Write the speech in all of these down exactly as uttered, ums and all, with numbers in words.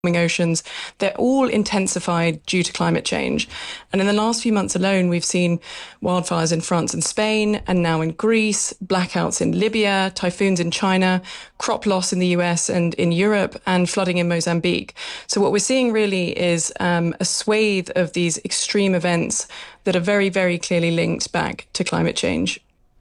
oceans, they're all intensified due to climate change. And in the last few months alone, we've seen wildfires in France and Spain, and now in Greece, blackouts in Libya, typhoons in China, crop loss in the U S and in Europe, and flooding in Mozambique. So what we're seeing really is um, a swathe of these extreme events that are very, very clearly linked back to climate change.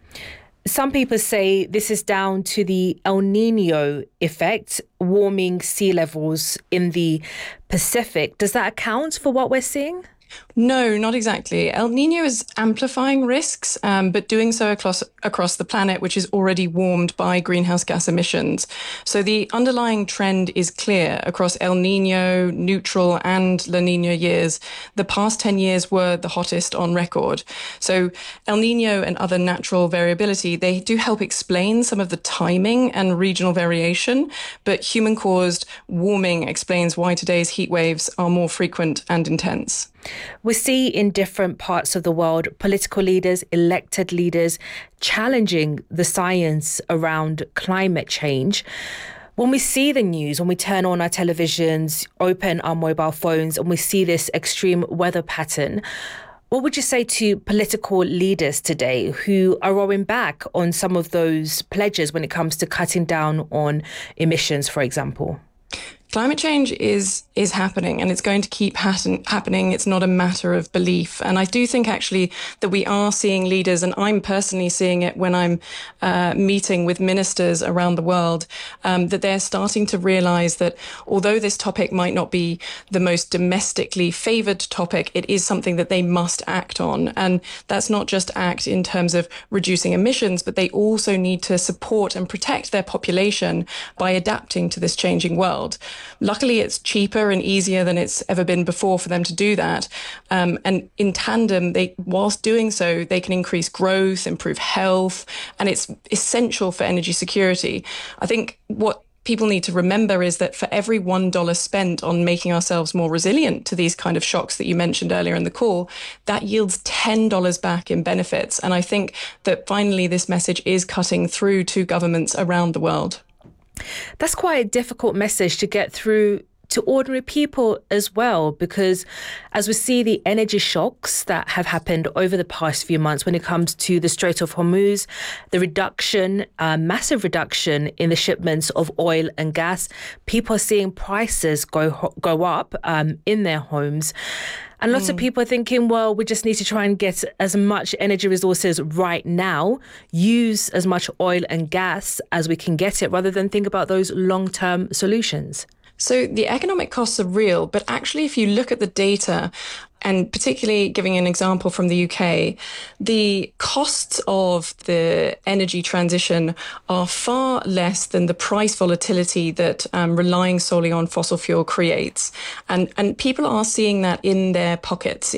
Some people say this is down to the El Nino effect, warming sea levels in the Pacific. Does that account for what we're seeing? No, not exactly. El Nino is amplifying risks, um, but doing so across across the planet, which is already warmed by greenhouse gas emissions. So the underlying trend is clear across El Nino, neutral, and La Nina years. The past ten years were the hottest on record. So El Nino and other natural variability, they do help explain some of the timing and regional variation, but human-caused warming explains why today's heat waves are more frequent and intense. We see in different parts of the world political leaders, elected leaders challenging the science around climate change. When we see the news, when we turn on our televisions, open our mobile phones, and we see this extreme weather pattern, what would you say to political leaders today who are rowing back on some of those pledges when it comes to cutting down on emissions, for example? Climate change is is happening, and it's going to keep happen, happening. It's not a matter of belief. And I do think actually that we are seeing leaders, and I'm personally seeing it when I'm uh, meeting with ministers around the world, um, that they're starting to realize that although this topic might not be the most domestically favored topic, it is something that they must act on. And that's not just act in terms of reducing emissions, but they also need to support and protect their population by adapting to this changing world. Luckily, it's cheaper and easier than it's ever been before for them to do that. Um, and in tandem, they, whilst doing so, they can increase growth, improve health, and it's essential for energy security. I think what people need to remember is that for every one dollar spent on making ourselves more resilient to these kind of shocks that you mentioned earlier in the call, that yields ten dollars back in benefits. And I think that finally this message is cutting through to governments around the world. That's quite a difficult message to get through to ordinary people as well, because as we see the energy shocks that have happened over the past few months when it comes to the Strait of Hormuz, the reduction, uh, massive reduction in the shipments of oil and gas, people are seeing prices go go up um, in their homes. And lots mm. of people are thinking, well, we just need to try and get as much energy resources right now, use as much oil and gas as we can get it, rather than think about those long-term solutions. So the economic costs are real, but actually, if you look at the data, and particularly giving an example from the U K, the costs of the energy transition are far less than the price volatility that um, relying solely on fossil fuel creates. And, and people are seeing that in their pockets.